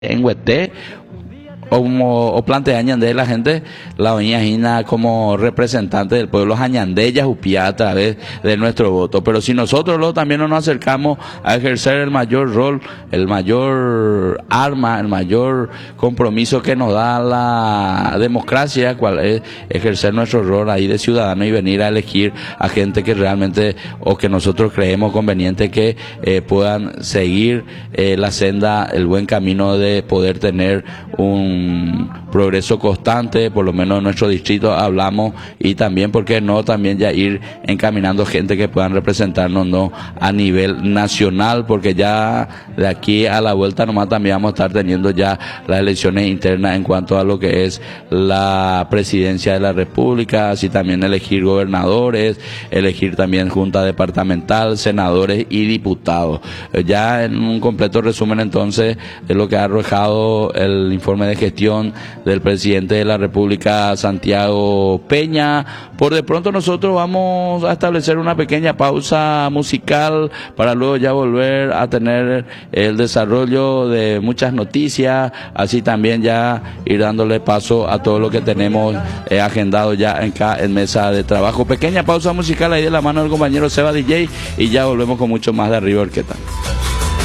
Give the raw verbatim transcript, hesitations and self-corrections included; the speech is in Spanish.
en Hueté o, como, o plantea Añandé, la gente la venía Gina como representante del pueblo Añandé Yajupía a través de nuestro voto. Pero si nosotros luego también no nos acercamos a ejercer el mayor rol, el mayor arma, el mayor compromiso que nos da la democracia, cual es ejercer nuestro rol ahí de ciudadano y venir a elegir a gente que realmente o que nosotros creemos conveniente que eh, puedan seguir eh, la senda, el buen camino de poder tener un progreso constante, por lo menos en nuestro distrito hablamos, y también, ¿por qué no?, también ya ir encaminando gente que puedan representarnos no a nivel nacional, porque ya de aquí a la vuelta nomás también vamos a estar teniendo ya las elecciones internas en cuanto a lo que es la presidencia de la República, así también elegir gobernadores, elegir también junta departamental, senadores y diputados. Ya en un completo resumen entonces de lo que ha arrojado el informe de gestión del presidente de la República, Santiago Peña. Por de pronto nosotros vamos a establecer una pequeña pausa musical para luego ya volver a tener el desarrollo de muchas noticias, así también ya ir dándole paso a todo lo que tenemos eh, agendado ya acá en mesa de trabajo. Pequeña pausa musical ahí de la mano del compañero Seba D J y ya volvemos con mucho más de Arriba Orquesta.